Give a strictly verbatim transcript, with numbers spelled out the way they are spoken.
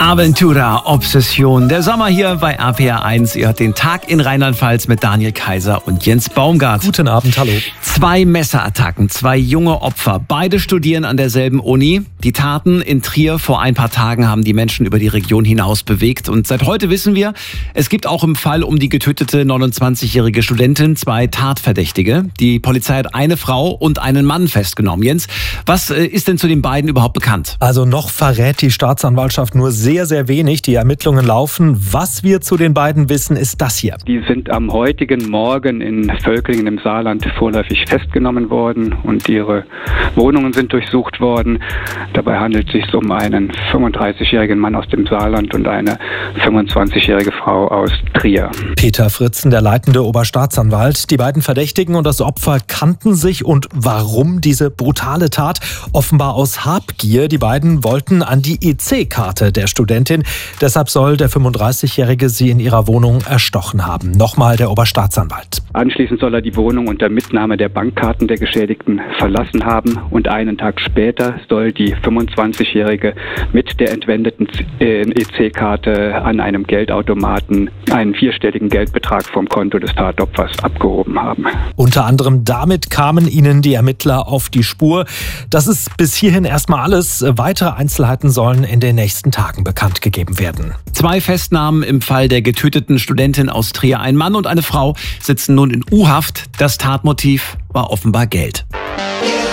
Aventura Obsession. Der Sommer hier bei R P R eins. Ihr hört den Tag in Rheinland-Pfalz mit Daniel Kaiser und Jens Baumgart. Guten Abend, hallo. Zwei Messerattacken, zwei junge Opfer. Beide studieren an derselben Uni. Die Taten in Trier vor ein paar Tagen haben die Menschen über die Region hinaus bewegt. Und seit heute wissen wir, es gibt auch im Fall um die getötete neunundzwanzigjährige Studentin zwei Tatverdächtige. Die Polizei hat eine Frau und einen Mann festgenommen. Jens, was ist denn zu den beiden überhaupt bekannt? Also noch verrät die Staatsanwaltschaft nur sehr, sehr wenig. Die Ermittlungen laufen. Was wir zu den beiden wissen, ist das hier. Die sind am heutigen Morgen in Völklingen im Saarland vorläufig festgenommen worden und ihre Wohnungen sind durchsucht worden. Dabei handelt es sich um einen fünfunddreißigjährigen Mann aus dem Saarland und eine fünfundzwanzigjährige Frau aus Trier. Peter Fritzen, der leitende Oberstaatsanwalt. Die beiden Verdächtigen und das Opfer kannten sich. Und warum diese brutale Tat? Offenbar aus Habgier. Die beiden wollten an die E C-Karte der Studentin. Deshalb soll der fünfunddreißigjährige sie in ihrer Wohnung erstochen haben. Nochmal der Oberstaatsanwalt. Anschließend soll er die Wohnung unter Mitnahme der Bankkarten der Geschädigten verlassen haben. Und einen Tag später soll die fünfundzwanzigjährige mit der entwendeten E C-Karte an einem Geldautomaten einen vierstelligen Geldbetrag vom Konto des Tatopfers abgehoben haben. Unter anderem damit kamen ihnen die Ermittler auf die Spur. Das ist bis hierhin erstmal alles. Weitere Einzelheiten sollen in den nächsten Tagen bekannt gegeben werden. Zwei Festnahmen im Fall der getöteten Studentin aus Trier. Ein Mann und eine Frau sitzen nun in U-Haft. Das Tatmotiv war offenbar Geld.